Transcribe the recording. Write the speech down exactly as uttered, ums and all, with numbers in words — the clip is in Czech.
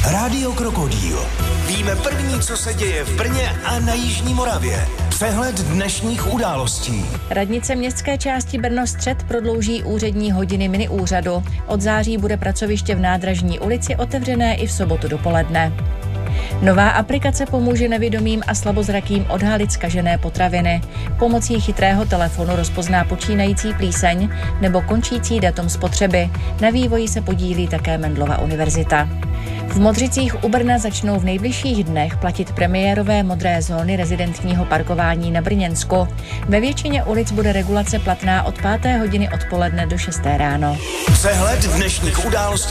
Rádio Krokodýl. Víme první, co se děje v Brně a na Jižní Moravě. Přehled dnešních událostí. Radnice městské části Brno Střed prodlouží úřední hodiny miniúřadu. Od září bude pracoviště v Nádražní ulici otevřené i v sobotu dopoledne. Nová aplikace pomůže nevidomým a slabozrakým odhalit zkažené potraviny. Pomocí chytrého telefonu rozpozná počínající plíseň nebo končící datum spotřeby. Na vývoji se podílí také Mendelova univerzita. V Modřicích u Brna začnou v nejbližších dnech platit premiérové modré zóny rezidentního parkování na Brněnsku. Ve většině ulic bude regulace platná od páté hodiny odpoledne do šesté ráno. Přehled dnešních událostí